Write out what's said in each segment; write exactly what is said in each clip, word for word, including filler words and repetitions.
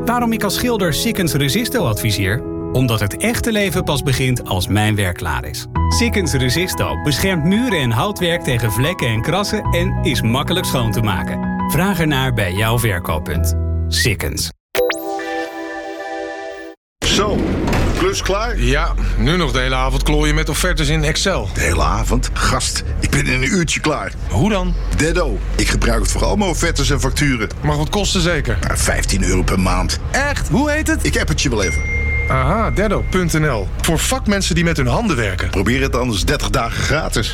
Waarom ik als schilder Sikkens Resisto adviseer? Omdat het echte leven pas begint als mijn werk klaar is. Sikkens Resisto beschermt muren en houtwerk tegen vlekken en krassen en is makkelijk schoon te maken. Vraag ernaar bij jouw verkooppunt. Sikkens. Zo, klus klaar? Ja, nu nog de hele avond klooien met offertes in Excel. De hele avond? Gast, ik ben in een uurtje klaar. Hoe dan? Deddo. Ik gebruik het voor al mijn offertes en facturen. Mag wat kosten zeker? Nou, vijftien euro per maand. Echt? Hoe heet het? Ik heb het je wel even. Aha, deddo punt n l. Voor vakmensen die met hun handen werken. Probeer het anders dertig dagen gratis.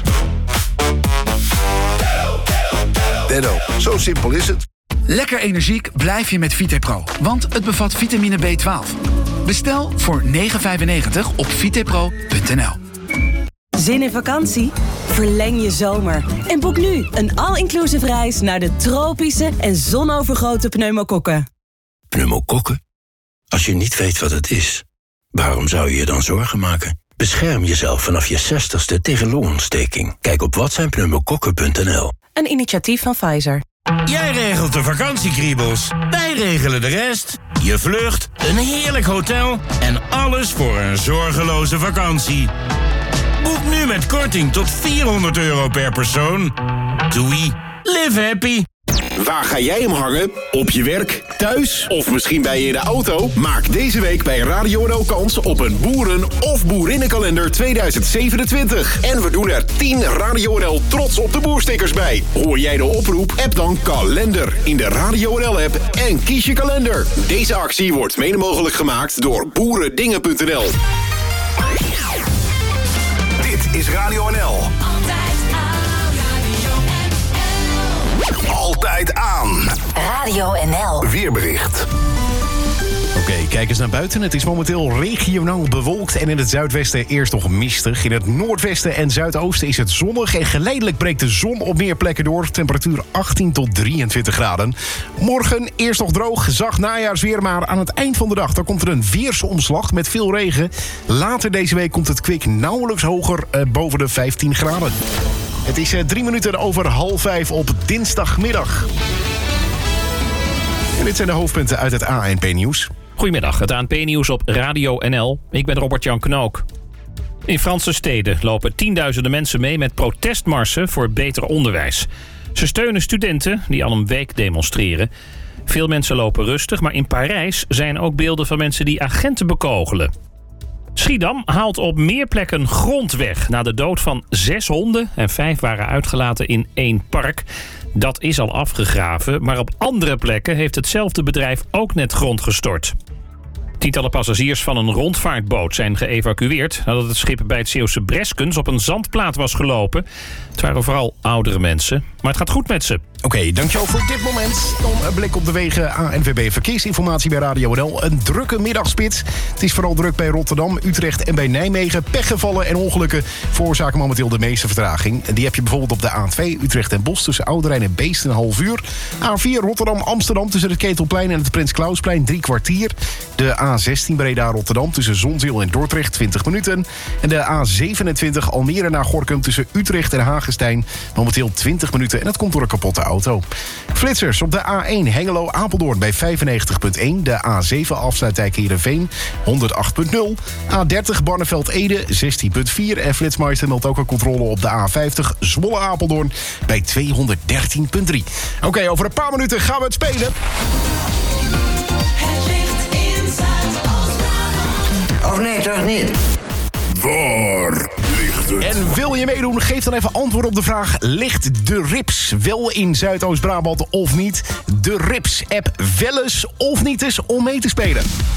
Deddo, zo simpel is het. Lekker energiek blijf je met VitaPro, want het bevat vitamine B twaalf. Bestel voor negen euro vijfennegentig op vitapro punt n l. Zin in vakantie? Verleng je zomer en boek nu een all-inclusive reis naar de tropische en zonovergoten pneumokokken. Pneumokokken? Als je niet weet wat het is, waarom zou je je dan zorgen maken? Bescherm jezelf vanaf je zestigste tegen longontsteking. Kijk op wat zijn pneumokokken punt n l. Een initiatief van Pfizer. Jij regelt de vakantiekriebels, wij regelen de rest. Je vlucht, een heerlijk hotel en alles voor een zorgeloze vakantie. Boek nu met korting tot vierhonderd euro per persoon. Doei, live happy. Waar ga jij hem hangen? Op je werk, thuis of misschien bij je in de auto? Maak deze week bij Radio N L kans op een boeren- of boerinnenkalender tweeduizend zevenentwintig. En we doen er tien Radio N L Trots op de Boerstickers bij. Hoor jij de oproep? App dan kalender in de Radio N L app en kies je kalender. Deze actie wordt mede mogelijk gemaakt door boerendingen punt n l. Dit is Radio N L. Altijd aan. Radio N L. Weerbericht. Oké, okay, kijk eens naar buiten. Het is momenteel regionaal bewolkt en in het zuidwesten eerst nog mistig. In het noordwesten en zuidoosten is het zonnig en geleidelijk breekt de zon op meer plekken door. Temperatuur achttien tot drieëntwintig graden. Morgen eerst nog droog, zacht najaarsweer, maar aan het eind van de dag dan komt er een weersomslag met veel regen. Later deze week komt het kwik nauwelijks hoger uh, boven de vijftien graden. Het is uh, drie minuten over half vijf op dinsdagmiddag. En dit zijn de hoofdpunten uit het A N P-nieuws. Goedemiddag, het A N P-nieuws op Radio N L. Ik ben Robert-Jan Knook. In Franse steden lopen tienduizenden mensen mee met protestmarsen voor beter onderwijs. Ze steunen studenten die al een week demonstreren. Veel mensen lopen rustig, maar in Parijs zijn ook beelden van mensen die agenten bekogelen. Schiedam haalt op meer plekken grond weg na de dood van zes honden en vijf waren uitgelaten in één park. Dat is al afgegraven, maar op andere plekken heeft hetzelfde bedrijf ook net grond gestort. Tientallen passagiers van een rondvaartboot zijn geëvacueerd nadat het schip bij het Zeeuwse Breskens op een zandplaat was gelopen. Het waren vooral oudere mensen, maar het gaat goed met ze. Oké, okay, dankjewel voor dit moment. Dan een blik op de wegen. A N W B Verkeersinformatie bij Radio N L. Een drukke middagspits. Het is vooral druk bij Rotterdam, Utrecht en bij Nijmegen. Pechgevallen en ongelukken veroorzaken momenteel de meeste vertraging. Die heb je bijvoorbeeld op de A twee Utrecht en Bos tussen Oudenrijn en Beest een half uur. A vier Rotterdam-Amsterdam tussen het Ketelplein en het Prins Klausplein drie kwartier. De A zestien Breda-Rotterdam tussen Zonzeel en Dordrecht twintig minuten. En de A zevenentwintig Almere naar Gorinchem tussen Utrecht en Hagestein momenteel twintig minuten. En dat komt door een kapotte auto. Flitsers op de A één Hengelo-Apeldoorn bij vijfennegentig komma één. De A zeven Afsluitdijk Heerenveen honderd acht komma nul. A dertig Barneveld-Ede zestien komma vier. En Flitsmeister meldt ook een controle op de A vijftig Zwolle-Apeldoorn bij tweehonderddertien komma drie. Oké, okay, over een paar minuten gaan we het spelen. Het ligt in Zuidoost-Brabant. Of nee, toch niet? Waar ligt het? En wil je meedoen? Geef dan even antwoord op de vraag: ligt de Rips wel in Zuidoost-Brabant of niet? De Rips-app wel eens of niet eens om mee te spelen.